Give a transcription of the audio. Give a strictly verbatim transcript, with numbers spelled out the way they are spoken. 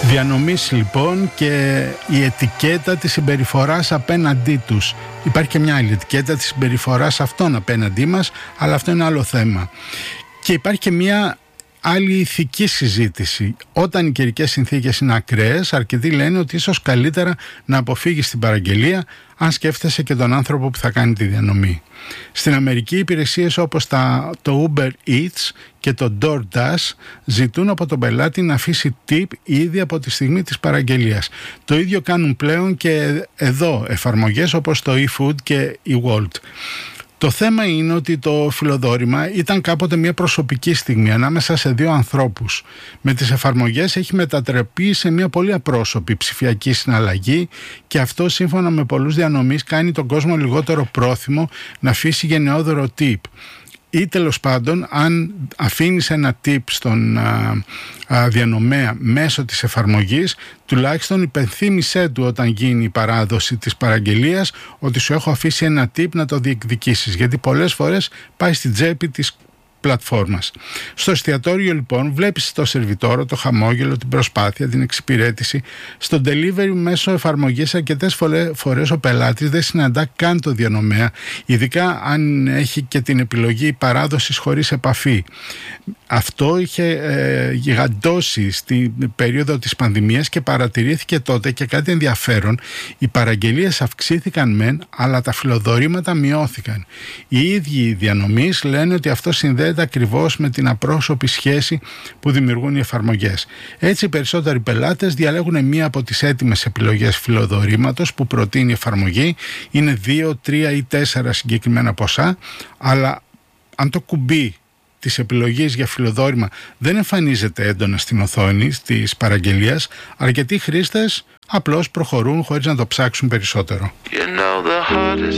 Διανομής λοιπόν και η ετικέτα της συμπεριφοράς απέναντί τους. Υπάρχει και μια άλλη ετικέτα της συμπεριφοράς αυτών απέναντί μας, αλλά αυτό είναι άλλο θέμα. Και υπάρχει και μια άλλη ηθική συζήτηση. Όταν οι καιρικές συνθήκες είναι ακραίες, αρκετοί λένε ότι ίσως καλύτερα να αποφύγεις την παραγγελία αν σκέφτεσαι και τον άνθρωπο που θα κάνει τη διανομή. Στην Αμερική, υπηρεσίες όπως τα, το Uber Eats και το DoorDash ζητούν από τον πελάτη να αφήσει tip ήδη από τη στιγμή της παραγγελίας. Το ίδιο κάνουν πλέον και εδώ εφαρμογές όπως το eFood και η Wolt. Το θέμα είναι ότι το φιλοδόρημα ήταν κάποτε μια προσωπική στιγμή ανάμεσα σε δύο ανθρώπους. Με τις εφαρμογές έχει μετατραπεί σε μια πολύ απρόσωπη ψηφιακή συναλλαγή και αυτό, σύμφωνα με πολλούς διανομείς, κάνει τον κόσμο λιγότερο πρόθυμο να αφήσει γενναιόδωρο tip. Ή τέλος πάντων, αν αφήνεις ένα tip στον α, α, διανομέα μέσω της εφαρμογής, τουλάχιστον υπενθύμησέ του όταν γίνει η παράδοση της παραγγελίας ότι σου έχω αφήσει ένα tip να το διεκδικήσεις, γιατί πολλές φορές πάει στην τσέπη της πλατφόρμας. Στο εστιατόριο λοιπόν βλέπεις το σερβιτόρο, το χαμόγελο, την προσπάθεια, την εξυπηρέτηση. Στο delivery μέσω εφαρμογής αρκετές φορές ο πελάτης δεν συναντά καν το διανομέα, ειδικά αν έχει και την επιλογή παράδοσης χωρίς επαφή. Αυτό είχε ε, γιγαντώσει στην περίοδο της πανδημίας και παρατηρήθηκε τότε και κάτι ενδιαφέρον. Οι παραγγελίες αυξήθηκαν μεν, αλλά τα φιλοδορήματα μειώθηκαν. Οι ίδιοι οι διανομείς λένε ότι αυτό συνδέεται ακριβώς με την απρόσωπη σχέση που δημιουργούν οι εφαρμογές. Έτσι, οι περισσότεροι πελάτες διαλέγουν μία από τις έτοιμες επιλογές φιλοδορήματος που προτείνει η εφαρμογή. Είναι δύο, τρία ή τέσσερα συγκεκριμένα ποσά, αλλά αν το κουμπί της επιλογής για φιλοδόρημα δεν εμφανίζεται έντονα στην οθόνη της παραγγελίας, αρκετοί χρήστες απλώς προχωρούν χωρίς να το ψάξουν περισσότερο. You know